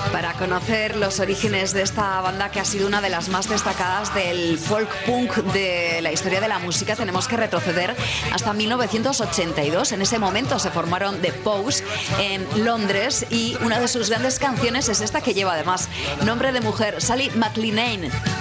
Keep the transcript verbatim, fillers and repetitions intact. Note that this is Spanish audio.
Para conocer los orígenes de esta banda, que ha sido una de las más destacadas del folk punk de la historia de la música, tenemos que retroceder hasta mil novecientos ochenta y dos. En ese momento se formaron The Pose en Londres y una de sus grandes canciones es esta, que lleva además nombre de mujer, Sally McLenane.